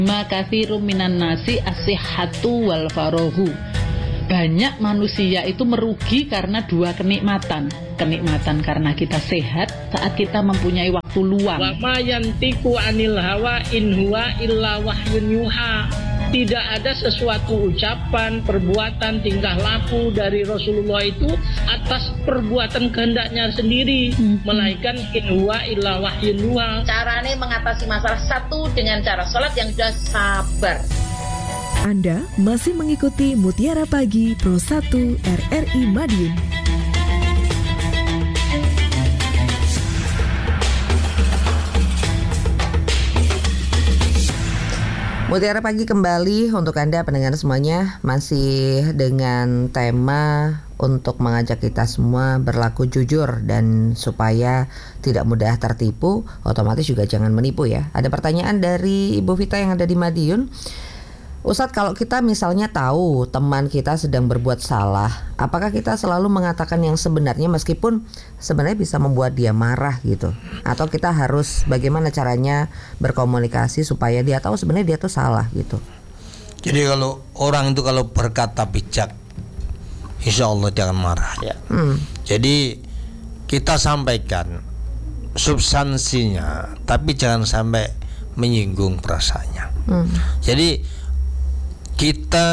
Makatsirum minan nasi as-sihhatu wal farahu. Banyak manusia itu merugi karena dua kenikmatan. Kenikmatan karena kita sehat saat kita mempunyai waktu luang. Wa ma yantiqu anil hawa in huwa illa wahyun yuha. Tidak ada sesuatu ucapan, perbuatan, tingkah laku dari Rasulullah itu atas perbuatan kehendaknya sendiri, melainkan in huwa illa wahyun yuha. Caranya mengatasi masalah satu dengan cara sholat yang sudah sabar. Anda masih mengikuti Mutiara Pagi Pro 1 RRI Madiun. Mutiara Pagi kembali untuk Anda pendengar semuanya, masih dengan tema untuk mengajak kita semua berlaku jujur dan supaya tidak mudah tertipu, otomatis juga jangan menipu ya. Ada pertanyaan dari Ibu Vita yang ada di Madiun. Ustadz, kalau kita misalnya tahu teman kita sedang berbuat salah, apakah kita selalu mengatakan yang sebenarnya meskipun sebenarnya bisa membuat dia marah gitu? Atau kita harus bagaimana caranya berkomunikasi supaya dia tahu sebenarnya dia tuh salah gitu? Jadi kalau orang itu kalau berkata bijak, insya Allah jangan marah ya. Jadi kita sampaikan substansinya, tapi jangan sampai menyinggung perasaannya. Jadi kita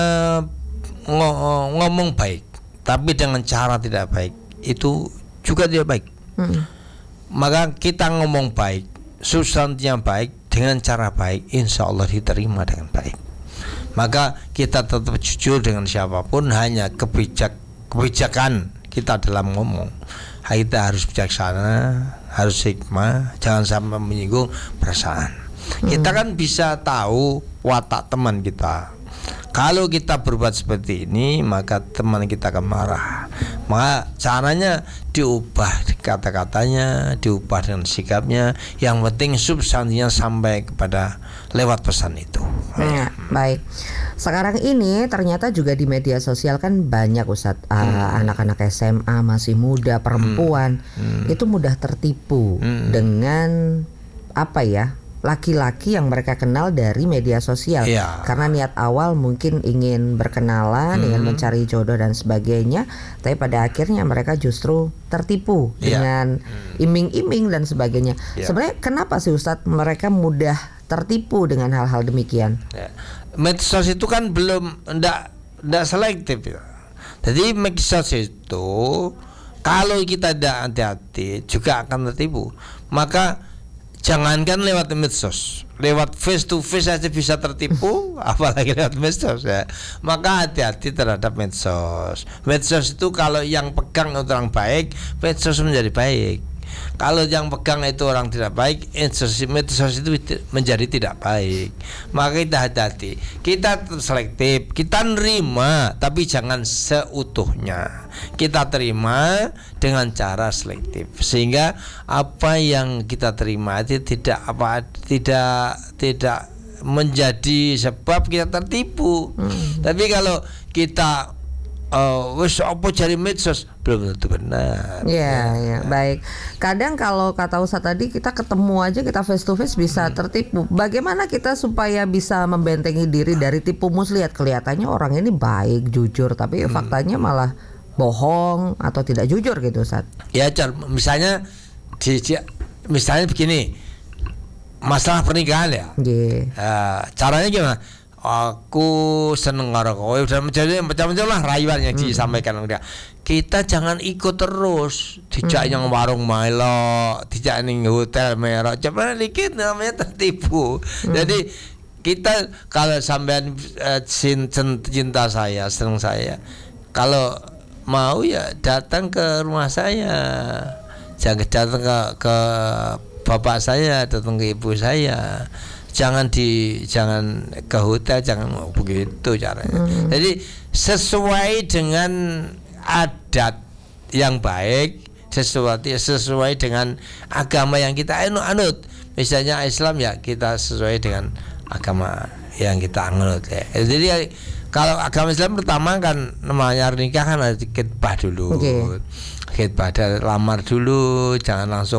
ngomong baik tapi dengan cara tidak baik itu juga tidak baik. Maka kita ngomong baik, substansinya baik dengan cara baik, insya Allah diterima dengan baik. Maka kita tetap jujur dengan siapapun, hanya kebijakan kita dalam ngomong. Kita harus bijaksana, harus hikmah, jangan sampai menyinggung perasaan. Kita kan bisa tahu watak teman kita. Kalau kita berbuat seperti ini, maka teman kita akan marah. Maka caranya diubah kata-katanya, diubah dengan sikapnya. Yang penting substansinya sampai kepada lewat pesan itu. Ya, baik. Sekarang ini ternyata juga di media sosial kan banyak Ustadz, anak-anak SMA masih muda, perempuan itu mudah tertipu dengan apa ya? Laki-laki yang mereka kenal dari media sosial, karena niat awal mungkin ingin berkenalan, ingin mencari jodoh dan sebagainya, tapi pada akhirnya mereka justru tertipu dengan iming-iming dan sebagainya. Sebenarnya kenapa sih Ustadz mereka mudah tertipu dengan hal-hal demikian? Medsos itu kan belum ndak selektif ya. Jadi medsos itu kalau kita tidak hati-hati juga akan tertipu. Maka jangankan lewat medsos, lewat face to face aja bisa tertipu, apalagi lewat medsos ya. Maka hati-hati terhadap medsos. Medsos itu kalau yang pegang itu orang baik, medsos menjadi baik. Kalau yang pegang itu orang tidak baik, medsos itu menjadi tidak baik. Maka kita hati-hati, kita selektif, kita nerima tapi jangan seutuhnya. Kita terima dengan cara selektif, sehingga apa yang kita terima itu tidak menjadi sebab kita tertipu. Tapi kalau kita wis apa cari medsos belum tentu benar. Ya, baik. Kadang kalau kata Ustaz tadi kita ketemu aja, kita face to face bisa tertipu. Bagaimana kita supaya bisa membentengi diri dari tipu muslihat? Kelihatannya orang ini baik, jujur, tapi faktanya malah bohong atau tidak jujur gitu Ustaz. Ya, misalnya misalnya begini, masalah pernikahan ya. Caranya gimana? Aku seneng karo kowe dan menjadi macam-macam lah rayuan yang disampaikan dia. Kita jangan ikut terus dijak yang warung Milo, dijak ning hotel merah, coba dikit namanya tertipu. Jadi kita kalau sampean cinta saya, seneng saya, kalau mau ya datang ke rumah saya, jangan datang ke bapak saya, datang ke ibu saya. Jangan ke hotel, jangan begitu caranya. Jadi sesuai dengan adat yang baik, sesuai dengan agama yang kita anut. Misalnya Islam ya kita sesuai dengan agama yang kita anut ya. Jadi kalau agama Islam pertama kan namanya nikah kan harus khitbah dulu. Khitbah lamar dulu, jangan langsung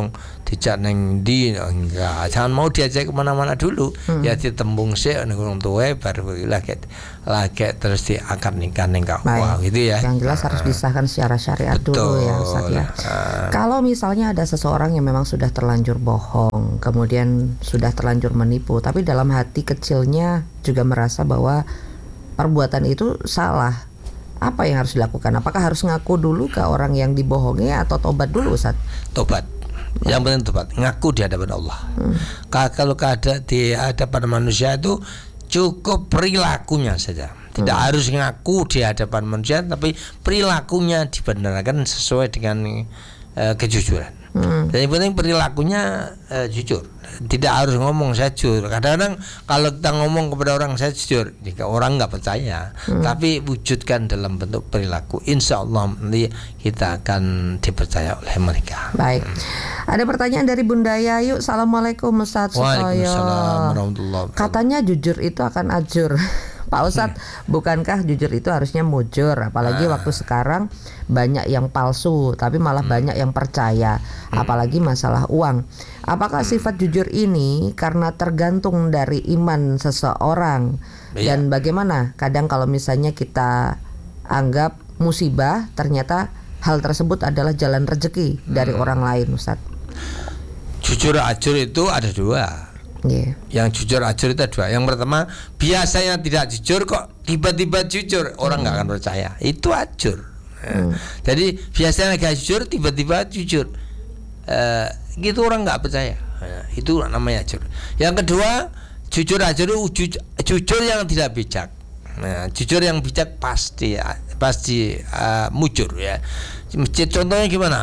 dijak neng di enggak, jangan mau diajak kemana-mana dulu. Ya ditembung sih neng orang tua baru lagi terus diangkat nikah neng kawah gitu ya. Yang jelas harus disahkan secara syariat dulu ya Ustaz ya. Kalau misalnya ada seseorang yang memang sudah terlanjur bohong, kemudian sudah terlanjur menipu, tapi dalam hati kecilnya juga merasa bahwa perbuatan itu salah, apa yang harus dilakukan? Apakah harus ngaku dulu ke orang yang dibohongi atau tobat dulu Ustaz? Tobat. Yang penting tobat, ngaku di hadapan Allah. Kalau di hadapan manusia itu cukup perilakunya saja. Tidak harus ngaku di hadapan manusia, tapi perilakunya dibenarkan sesuai dengan kejujuran. Dan yang penting perilakunya jujur. Tidak harus ngomong saya jujur. Kadang-kadang kalau kita ngomong kepada orang saya jujur, jika orang nggak percaya, tapi wujudkan dalam bentuk perilaku. Insya Allah nanti kita akan dipercaya oleh mereka. Baik. Ada pertanyaan dari Bunda Yayu. Assalamualaikum Ustaz Sutoyo. Waalaikumsalam warahmatullahi wabarakatuh. Katanya jujur itu akan ajur. Pak Ustadz, bukankah jujur itu harusnya mujur? Apalagi waktu sekarang banyak yang palsu, tapi malah banyak yang percaya. Apalagi masalah uang. Apakah sifat jujur ini karena tergantung dari iman seseorang? Dan bagaimana kadang kalau misalnya kita anggap musibah, ternyata hal tersebut adalah jalan rezeki dari orang lain, Ustadz? Jujur ajur itu ada dua. Yang jujur ajur itu ada dua. Yang pertama, biasanya tidak jujur kok tiba-tiba jujur, orang nggak akan percaya. Itu ajur. Jadi biasanya gak jujur, tiba-tiba jujur, gitu orang nggak percaya. Itu namanya ajur. Yang kedua, jujur ajur itu jujur yang tidak bijak. Jujur yang bijak pasti mujur ya. Contohnya gimana?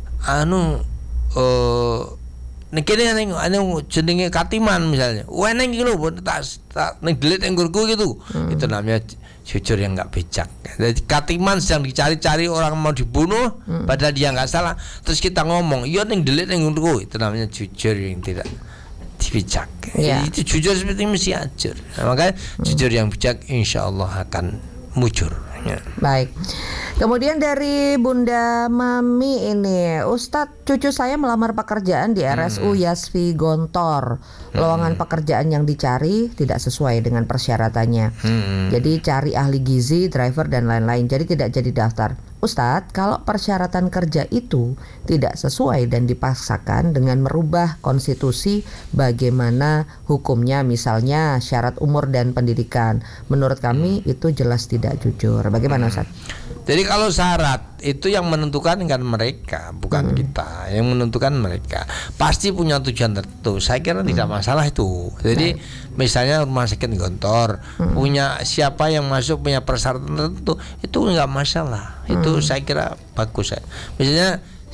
Nekene anu jenenge katiman misalnya. Wah neng iki lho tak ning delit enggurku gitu. Itu namanya jujur yang enggak bijak. Jadi katiman sedang dicari-cari orang mau dibunuh padahal dia enggak salah. Terus kita ngomong, "Iya ning delit enggurku." Itu namanya jujur yang tidak bijak. Itu jujur seperti mesti ajur. Makanya jujur yang bijak insyaallah akan mujur. Baik. Kemudian dari Bunda Mami ini, Ustadz, cucu saya melamar pekerjaan di RSU Yasfi Gontor. Lowongan pekerjaan yang dicari tidak sesuai dengan persyaratannya. Jadi cari ahli gizi, driver dan lain-lain. Jadi tidak jadi daftar. Ustadz, kalau persyaratan kerja itu tidak sesuai dan dipaksakan dengan merubah konstitusi, bagaimana hukumnya? Misalnya syarat umur dan pendidikan. Menurut kami itu jelas tidak jujur. Bagaimana Ustadz? Jadi kalau syarat itu yang menentukan kan mereka, bukan kita. Yang menentukan mereka. Pasti punya tujuan tertentu. Saya kira tidak masalah itu. Jadi misalnya rumah sakit Gontor punya siapa yang masuk punya persyaratan tertentu, itu enggak masalah. Itu saya kira bagus ya. Misalnya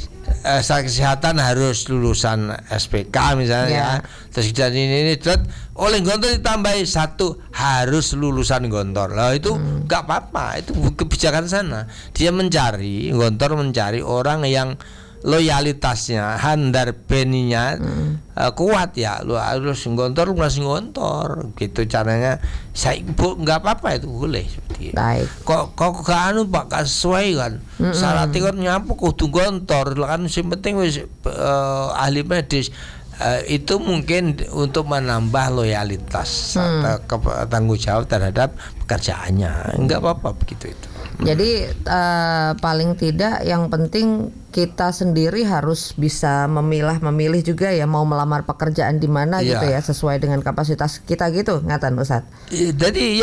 kesehatan harus lulusan SPK misalnya ya. Terus jadi ini oleh Gontor ditambahi satu harus lulusan Gontor. Lah itu enggak apa-apa, itu kebijakan sana. Dia mencari Gontor mencari orang yang loyalitasnya, handar beninya kuat ya. Lu harus Gontor, masih Gontor gitu caranya. Saya nggak apa-apa itu boleh seperti itu. Kok gak anu Pak gak sesuai kan. Syaratnya kan nyapa kudu Gontor kan sing penting wis ahli medis. Itu mungkin untuk menambah loyalitas tanggung jawab terhadap pekerjaannya. Enggak apa-apa begitu itu. Jadi paling tidak yang penting kita sendiri harus bisa memilih juga ya mau melamar pekerjaan di mana gitu ya sesuai dengan kapasitas kita gitu, ngatan Ustaz. Jadi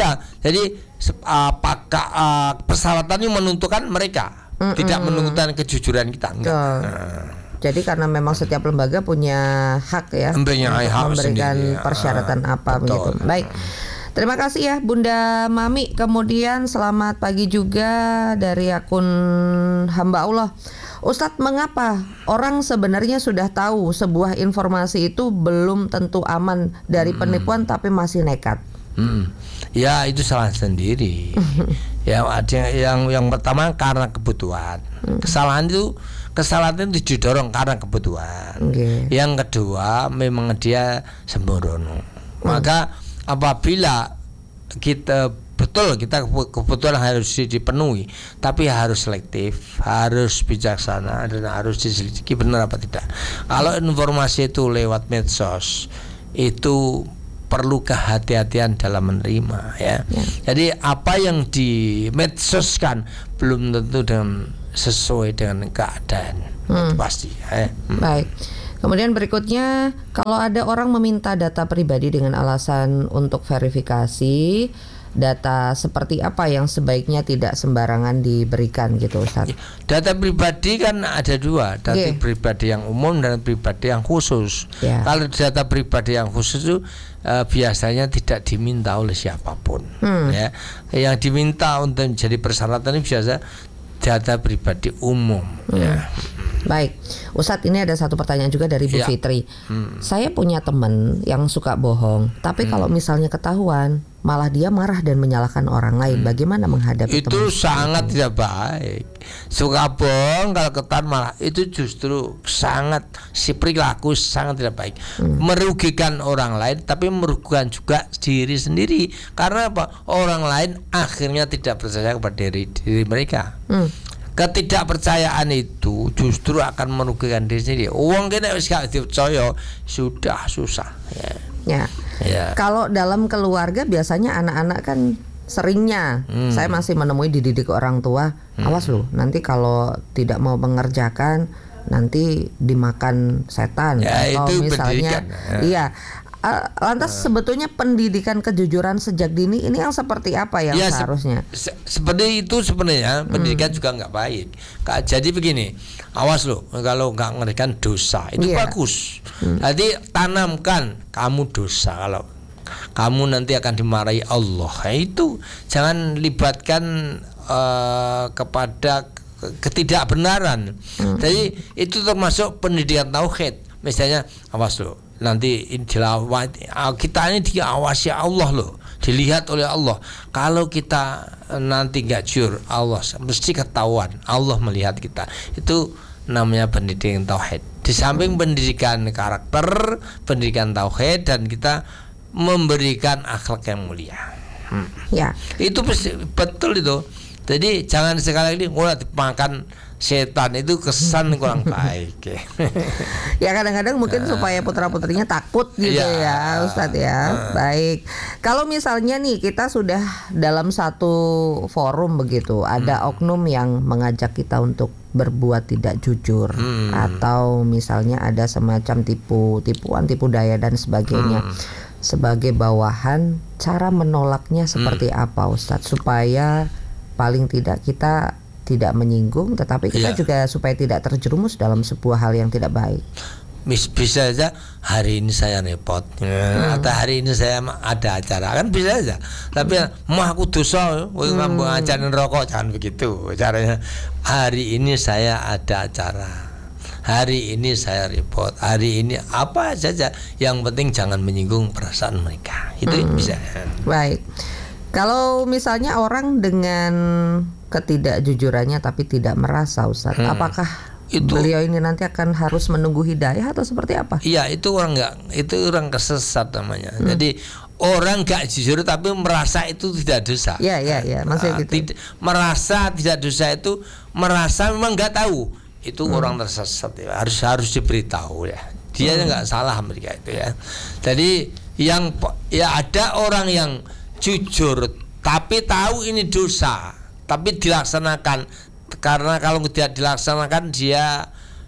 apakah persyaratannya menentukan mereka, tidak menentukan kejujuran kita enggak. Jadi karena memang setiap lembaga punya hak ya memberikan persyaratan apa begitu. Baik. Terima kasih ya Bunda Mami. Kemudian selamat pagi juga dari akun hamba Allah. Ustadz, mengapa orang sebenarnya sudah tahu sebuah informasi itu belum tentu aman dari penipuan tapi masih nekat? Ya itu salah sendiri. Ya ada yang pertama karena kebutuhan. Kesalahan itu didorong karena kebutuhan. Yang kedua memang dia sembrono. Maka apabila kita betul kita kebutuhan harus dipenuhi, tapi harus selektif, harus bijaksana, dan harus diselidiki benar apa tidak. Kalau informasi itu lewat medsos, itu perlu kehati-hatian dalam menerima, ya. Jadi apa yang dimedsoskan belum tentu sesuai dengan keadaan, itu pasti. Baik. Kemudian berikutnya, kalau ada orang meminta data pribadi dengan alasan untuk verifikasi, data seperti apa yang sebaiknya tidak sembarangan diberikan gitu, Ustaz? Data pribadi kan ada dua, data pribadi yang umum dan pribadi yang khusus. Kalau data pribadi yang khusus itu biasanya tidak diminta oleh siapapun. Ya. Yang diminta untuk menjadi persyaratan ini biasa data pribadi umum. Ya. Baik, Ustadz, ini ada satu pertanyaan juga dari Bu Fitri. Saya punya teman yang suka bohong, tapi kalau misalnya ketahuan, malah dia marah dan menyalahkan orang lain. Bagaimana menghadapi itu? Sangat tidak baik. Suka bohong kalau ketahuan malah, itu justru sangat, si perilaku sangat tidak baik. Merugikan orang lain, tapi merugikan juga diri sendiri. Karena apa? Orang lain akhirnya tidak percaya kepada diri mereka. Ketidakpercayaan itu justru akan merugikan diri sendiri. Uang kena wis gak dipercaya sudah susah. Ya. Kalau dalam keluarga biasanya anak-anak kan seringnya saya masih menemui dididik orang tua, awas lu, nanti kalau tidak mau mengerjakan nanti dimakan setan, atau itu misalnya lantas sebetulnya pendidikan kejujuran sejak dini ini yang seperti apa yang seharusnya? Seperti itu sebenarnya pendidikan juga nggak baik. Jadi begini, awas loh kalau nggak mengerjakan dosa itu bagus. Jadi tanamkan kamu dosa, kalau kamu nanti akan dimarahi Allah. Itu jangan libatkan kepada ketidakbenaran. Jadi itu termasuk pendidikan tauhid. Misalnya, awas loh, nanti kita ini diawasi Allah loh, dilihat oleh Allah. Kalau kita nanti nggak jujur, Allah mesti ketahuan, Allah melihat kita. Itu namanya pendidikan tauhid. Di samping pendidikan karakter, pendidikan tauhid, dan kita memberikan akhlak yang mulia. Itu betul itu. Jadi jangan sekali lagi dimakan setan, itu kesan kurang baik. Ya kadang-kadang mungkin supaya putra-putrinya takut gitu ya Ustadz ya. Baik. Kalau misalnya nih kita sudah dalam satu forum begitu, ada oknum yang mengajak kita untuk berbuat tidak jujur, atau misalnya ada semacam tipu daya dan sebagainya. Sebagai bawahan, cara menolaknya seperti apa Ustadz, supaya paling tidak kita tidak menyinggung, tetapi kita juga supaya tidak terjerumus dalam sebuah hal yang tidak baik. Bisa saja hari ini saya repot, atau hari ini saya ada acara, kan bisa saja. Tapi mah aku dosa, kamu ngajarin rokok, jangan begitu caranya. Hari ini saya ada acara, hari ini saya repot, hari ini apa saja, yang penting jangan menyinggung perasaan mereka. Itu bisa. Baik. Kalau misalnya orang dengan ketidakjujurannya tapi tidak merasa, Ustaz, apakah beliau ini nanti akan harus menunggu hidayah atau seperti apa? Iya, itu orang kesesat namanya. Jadi orang gak jujur tapi merasa itu tidak dosa. Iya, maksudnya gitu. Merasa tidak dosa itu merasa memang nggak tahu. Itu orang tersesat ya. Harus diberitahu ya. Dia nggak salah mereka itu ya. Jadi ada orang yang jujur tapi tahu ini dosa, tapi dilaksanakan, karena kalau tidak dilaksanakan dia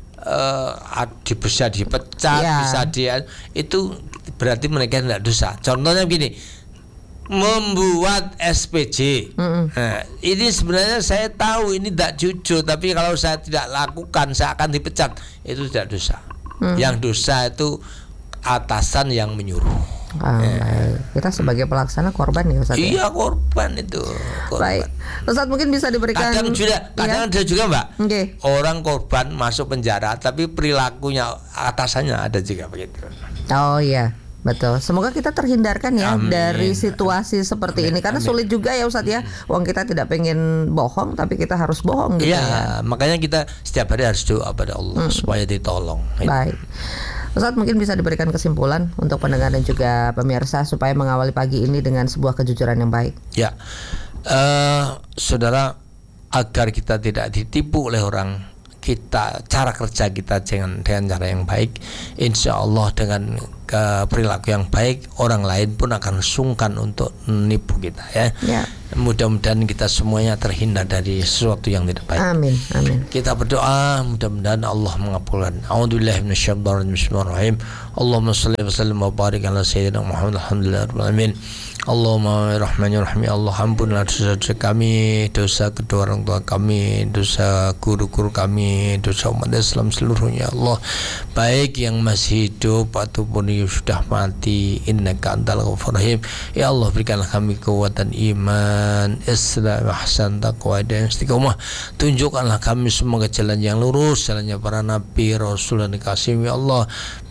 bisa dipecat, bisa dia, itu berarti mereka tidak dosa. Contohnya begini, membuat SPJ. Nah, ini sebenarnya saya tahu ini tidak jujur, tapi kalau saya tidak lakukan saya akan dipecat. Itu tidak dosa. Yang dosa itu atasan yang menyuruh. Kita sebagai pelaksana korban ya Ustaz. Iya, korban itu. Baik, Ustaz, mungkin bisa diberikan. Kadang ada juga Mbak. Orang korban masuk penjara tapi perilakunya atasannya ada juga begitu. Oh iya, betul. Semoga kita terhindarkan ya dari situasi seperti ini, karena sulit juga ya Ustaz ya. Uang kita tidak pengen bohong tapi kita harus bohong gitu ya. Makanya kita setiap hari harus doa pada Allah supaya ditolong. Baik. Ustadz, mungkin bisa diberikan kesimpulan untuk pendengar dan juga pemirsa supaya mengawali pagi ini dengan sebuah kejujuran yang baik. Ya, saudara, agar kita tidak ditipu oleh orang, cara kerja kita dengan cara yang baik, insya Allah dengan perilaku yang baik, orang lain pun akan sungkan untuk menipu kita, ya. Mudah-mudahan kita semuanya terhindar dari sesuatu yang tidak baik. Amin, amin. Kita berdoa, mudah-mudahan Allah mengabulkan. A'udzubillahi minasyaitonir rajim. Bismillahirrahmanirrahim. Allahumma shalli wa sallim wa barik ala sayyidina Muhammad. Alhamdulillahirabbil alamin. Allahumma rahmanir-rahim. Allah ampunilah dosa-dosa kami, dosa kedua orang tua kami, dosa guru-guru kami, dosa umat Islam seluruhnya, Allah. Baik yang masih hidup ataupun yang sudah mati, innaka antal ghafurur rahim. Ya Allah, berikanlah kami kekuatan iman, Islam, ihsan, taqwa dan istiqomah. Tunjukkanlah kami semua ke jalan yang lurus, jalannya para nabi, rasul dan dikasihi. Ya Allah,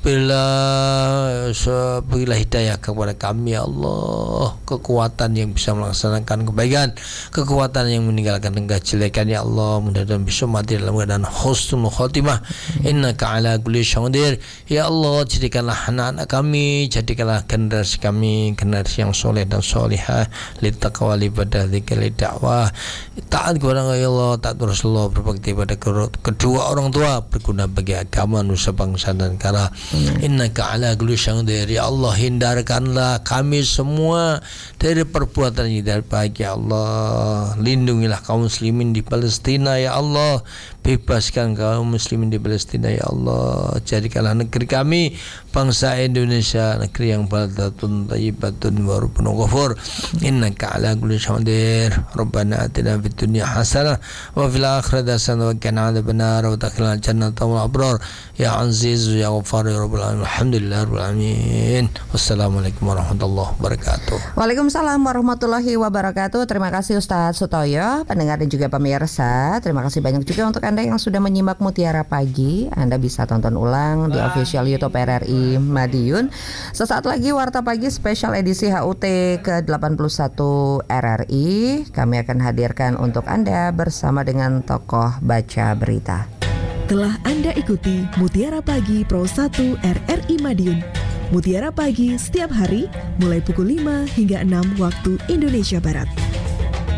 berilah hidayah kepada kami, ya Allah, kekuatan yang bisa melaksanakan kebaikan, kekuatan yang meninggalkan kejelekan, ya Allah. Mudah-mudahan bisa mati dalam keadaan husnul khotimah. Innaka ala kulli syai'in qadir. Ya Allah, jadikanlah anak-anak kami, jadikanlah generasi kami generasi yang soleh dan solihah, litaqwa, libadah, dzikir, dakwah, taat kepada Allah, taat Rasulullah, berbakti pada kedua orang tua, berguna bagi agama, nusa, bangsa dan negara. Innaka ala kulli syai'in qadir. Ya Allah, hindarkanlah kami semua dari perbuatan yang tidak baik, ya Allah. Lindungilah kaum muslimin di Palestina, ya Allah. Bebaskan kaum muslimin di Palestina, ya Allah. Jadikanlah negeri kami, bangsa Indonesia, negeri yang baldatun thayyibatun wa rabbun ghafur. Innaka ala kulli syai'in qadir. Rabbana atina fid dunya hasanah wa fil akhirati hasanah wa qina adzabannar wa adkhilna jannata wal abrar. Ya Aziz ya Ghaffar ya Rabbul alamin. Alhamdulillahirabbil alamin. Wassalamualaikum warahmatullahi wabarakatuh. Waalaikumsalam warahmatullahi wabarakatuh. Terima kasih Ustadz Sutoyo, pendengar dan juga pemirsa. Terima kasih banyak juga untuk Anda yang sudah menyimak Mutiara Pagi. Anda bisa tonton ulang di official YouTube RRI Madiun. Sesaat lagi Warta Pagi spesial edisi HUT ke-81 RRI. Kami akan hadirkan untuk Anda bersama dengan tokoh baca berita. Telah Anda ikuti Mutiara Pagi Pro 1 RRI Madiun. Mutiara Pagi setiap hari mulai pukul 5 hingga 6 waktu Indonesia Barat.